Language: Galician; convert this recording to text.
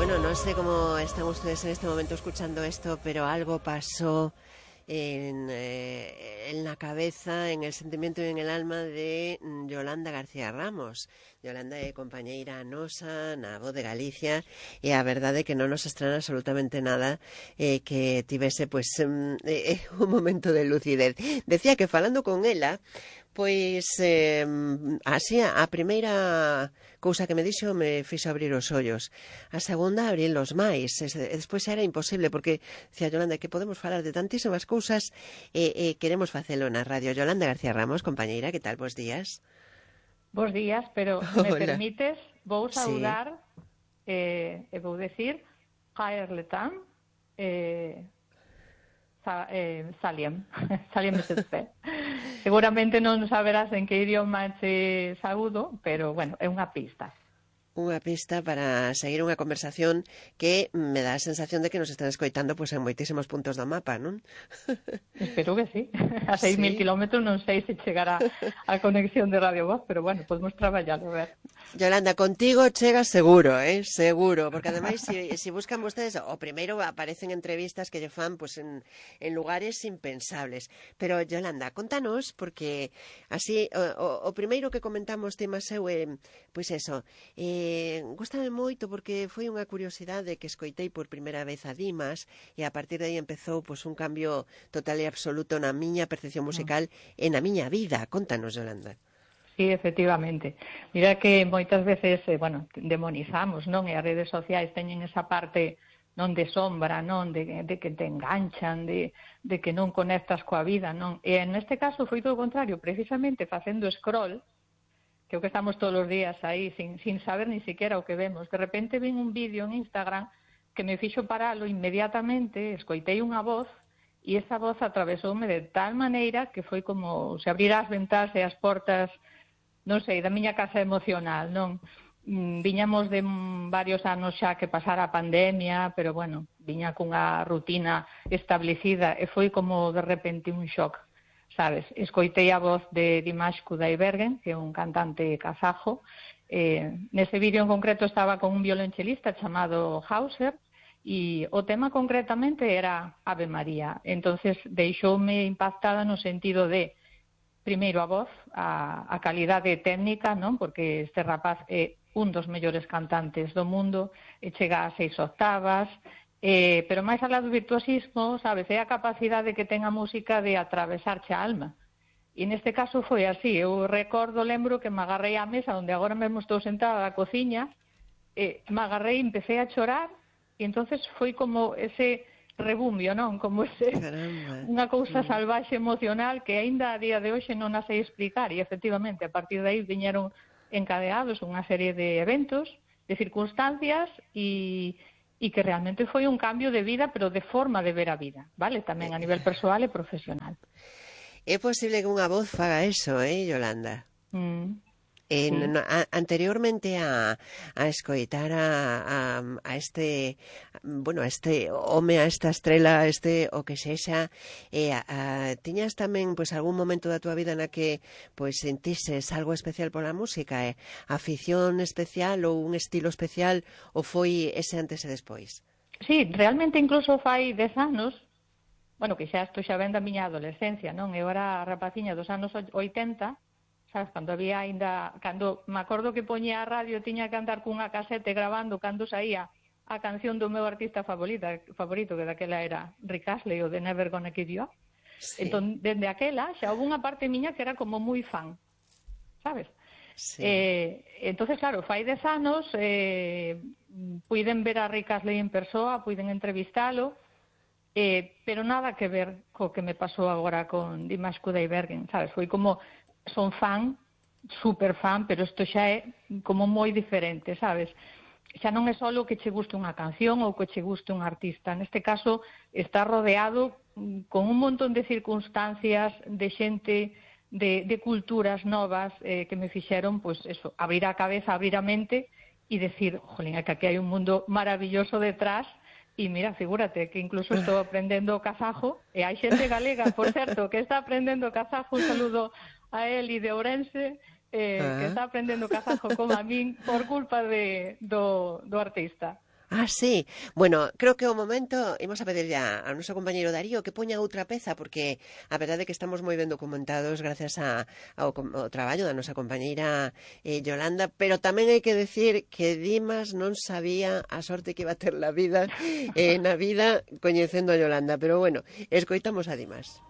Bueno, no sé cómo están ustedes en este momento escuchando esto, pero algo pasó en la cabeza, en el sentimiento y en el alma de Yolanda García Ramos. Yolanda é compañeira nosa na Voz de Galicia e a verdade é que non nos estrana absolutamente nada que tivese un momento de lucidez. Decía que falando con ela, pois así a primeira cousa que me dixo me fixo abrir os ollos, a segunda abrirlos máis, despois era imposible porque decía Yolanda que podemos falar de tantísimas cousas e queremos facelo na radio. Yolanda García Ramos, compañeira, que tal? Bos días. Bos días, pero se me Hola. permites, vou Sí. saudar e vou decir Haerletan Saliem SC. Seguramente non saberás en que idioma che saúdo, pero bueno, é unha pista. Unha pista para seguir unha conversación que me dá a sensación de que nos están escoitando en moitísimos puntos do mapa, non? Espero que sí. A 6.000 kilómetros non sei se chegará a conexión de Radio Voz, pero bueno, podemos traballar, a ver. Yolanda, contigo chega seguro, seguro, porque ademais si buscan vostedes, o primeiro aparecen entrevistas que lle fan en lugares impensables. Pero Yolanda, contanos, porque así o primeiro que comentamos temas eu gustame moito porque foi unha curiosidade que escoitei por primeira vez a Dimas e a partir de aí empezou un cambio total e absoluto na miña percepción musical e na miña vida. Contanos, Yolanda. Sí, efectivamente. Mira que moitas veces, demonizamos, non? E as redes sociais teñen esa parte non de sombra, non? De que te enganchan, de que non conectas coa vida, non? E neste caso foi todo o contrario, precisamente facendo scroll, que o que estamos todos os días aí sin saber ni siquiera o que vemos. De repente vin un vídeo en Instagram que me fixo paralo inmediatamente, escoitei unha voz e esa voz atravesoume de tal maneira que foi como se abrir as ventás e as portas, non sei, da miña casa emocional, non? Viñamos de varios anos xa que pasara a pandemia, pero bueno, viña cunha rutina establecida e foi como de repente un shock, sabes? Escoitei a voz de Dimash Kudaibergen, que é un cantante kazajo. Nese vídeo en concreto estaba con un violonchelista chamado Hauser e o tema concretamente era Ave María. Entonces deixoume impactada no sentido de primeiro a voz, a calidade técnica, non? Porque este rapaz é un dos mellores cantantes do mundo, e chega a 6 octavas, pero máis alá do virtuosismo, sabes, é a capacidade que ten a música de atravesarche a alma. E neste caso foi así. Eu lembro que me agarrei á mesa onde agora mesmo estou sentada na cociña, me agarrei e empecé a chorar, e entonces foi como ese rebumbio, non? Como unha cousa salvaxe emocional que aínda a día de hoxe non a sei explicar, e efectivamente a partir de aí viñeron encadeados unha serie de eventos, de circunstancias e que realmente foi un cambio de vida, pero de forma de ver a vida, vale? Tamén a nivel persoal e profesional. É posible que unha voz faga eso, Yolanda? Sí. Anteriormente a escoitar a este home, a esta estrela, o que sexa, tiñas tamén algún momento da túa vida na que sentises algo especial pola música, afición especial ou un estilo especial, ou foi ese antes e despois? Sí, realmente incluso fai 10 anos, que xa estou xa ben da miña adolescencia, non? Eu era rapaciña dos anos 80, sabes, cando me acordo que poñía a radio, tiña que andar cunha casete grabando cando saía a canción do meu artista favorito, que daquela era Rick Astley, o de Never Gonna Give You Up. Sí. Entón, dende aquela, xa houve unha parte miña que era como moi fan, sabes? Sí. Entonces, claro, fai 10 anos puiden ver a Rick Astley en persoa, puiden entrevistalo, pero nada que ver co que me pasou agora con Dimash Kudaibergen, sabes? Foi como son fan, super fan, pero isto xa é como moi diferente, sabes? Xa non é só que che guste unha canción ou que che guste un artista. Neste caso, está rodeado con un montón de circunstancias, de xente, de culturas novas que me fixeron, abrir a cabeza, abrir a mente e decir, jolín, que aquí hai un mundo maravilloso detrás. E mira, figúrate que incluso estou aprendendo kazajo, e hai xente galega, por certo, que está aprendendo kazajo. Un saludo a Eli de Ourense, que está aprendendo kazajo como a min por culpa do artista. Ah, sí. Bueno, creo que ao momento imos a pedirlle ao noso compañeiro Darío que poña outra peza porque a verdade é que estamos moi ben documentados gracias ao traballo da nosa compañeira Yolanda, pero tamén hai que decir que Dimas non sabía a sorte que iba a ter na vida coñecendo a Yolanda, pero bueno, escoitamos a Dimas.